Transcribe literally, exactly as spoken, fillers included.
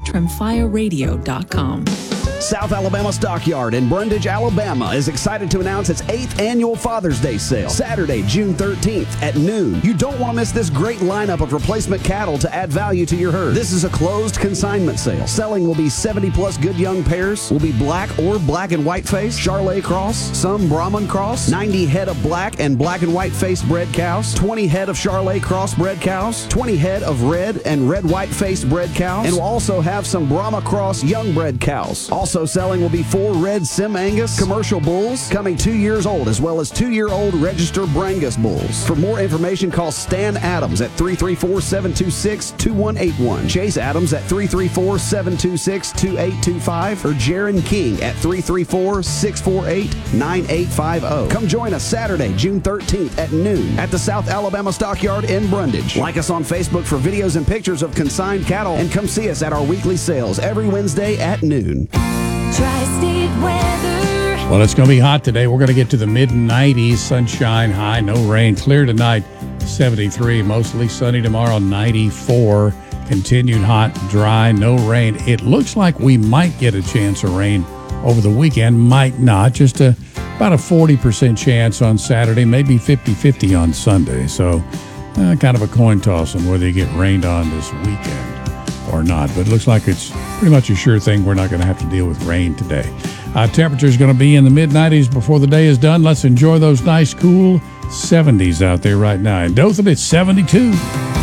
trimfire radio dot com. South Alabama Stockyard in Brundage, Alabama is excited to announce its eighth annual Father's Day sale, Saturday, June thirteenth at noon. You don't want to miss this great lineup of replacement cattle to add value to your herd. This is a closed consignment sale. Selling will be seventy plus good young pairs, will be black or black and white face, Charolais cross, some Brahman cross, ninety head of black and black and white face bred cows, twenty head of Charolais cross bred cows, twenty head of red and red white face bred cows, and we'll also have some Brahma cross young bred cows. Also selling will be four red Sim Angus commercial bulls coming two years old, as well as two-year-old registered Brangus bulls. For more information, call Stan Adams at three three four, seven two six, two one eight one, Chase Adams at three three four, seven two six, two eight two five, or Jaron King at three three four, six four eight, nine eight five zero. Come join us Saturday, June thirteenth at noon at the South Alabama Stockyard in Brundage. Like us on Facebook for videos and pictures of consigned cattle, and come see us at our weekly sales every Wednesday at noon. Tri-State weather. Well, it's going to be hot today. We're going to get to the mid nineties, sunshine high, no rain. Clear tonight, seventy-three. Mostly sunny tomorrow, ninety-four. Continued hot, dry, no rain. It looks like we might get a chance of rain over the weekend. Might not. Just a, about a forty percent chance on Saturday, maybe fifty-fifty on Sunday. So uh, kind of a coin toss on whether you get rained on this weekend or not. But it looks like it's pretty much a sure thing we're not going to have to deal with rain today. Uh, temperature is going to be in the mid nineties before the day is done. Let's enjoy those nice, cool seventies out there right now. In Dothan, it's seventy-two.